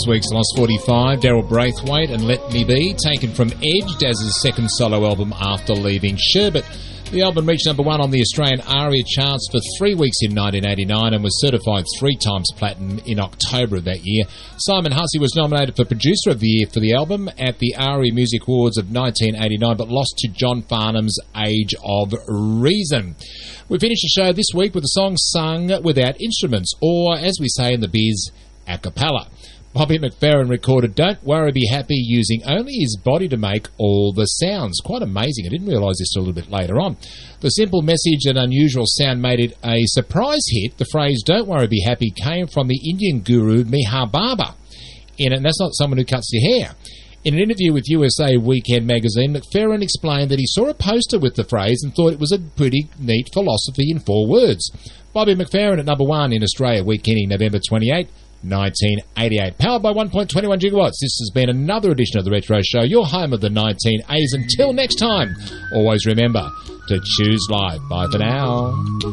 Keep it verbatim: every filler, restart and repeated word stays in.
week's Lost forty-five, Daryl Braithwaite and Let Me Be, taken from Edge, Daz's second solo album after leaving Sherbet. The album reached number one on the Australian ARIA charts for three weeks in nineteen eighty-nine and was certified three times platinum in October of that year. Simon Hussey was nominated for Producer of the Year for the album at the ARIA Music Awards of nineteen eighty-nine, but lost to John Farnham's Age of Reason. We finished the show this week with a song sung without instruments, or, as we say in the biz, a cappella. Bobby McFerrin recorded Don't Worry Be Happy using only his body to make all the sounds. Quite amazing. I didn't realise this a little bit later on. The simple message and unusual sound made it a surprise hit. The phrase Don't Worry Be Happy came from the Indian guru Meher Baba. In it, and that's not someone who cuts your hair. In an interview with U S A Weekend magazine, McFerrin explained that he saw a poster with the phrase and thought it was a pretty neat philosophy in four words. Bobby McFerrin at number one in Australia, week ending November twenty-eighth, nineteen eighty-eight. Powered by one point two one gigawatts. This has been another edition of The Retro Show, your home of the nineteen eighties. Until next time, always remember to choose life. Bye for now.